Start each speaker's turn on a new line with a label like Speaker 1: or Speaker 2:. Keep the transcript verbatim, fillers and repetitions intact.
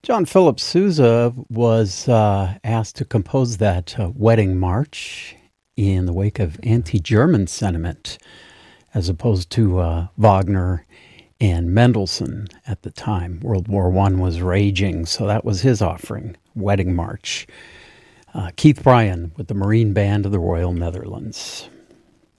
Speaker 1: John Philip Sousa was uh, asked to compose that uh, wedding march in the wake of anti-German sentiment, as opposed to uh, Wagner and Mendelssohn at the time. World War One was raging, so that was his offering, Wedding March. Uh, Keith Bryan with the Marine Band of the Royal Netherlands.